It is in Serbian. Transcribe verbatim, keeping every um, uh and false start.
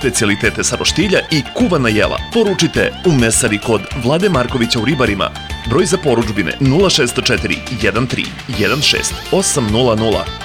specijalitete sa roštilja i kuvana jela poručite u mesari kod Vlade Markovića u Ribarima. Broj za poručbine nula šest četiri jedan tri jedan šest osam nula nula.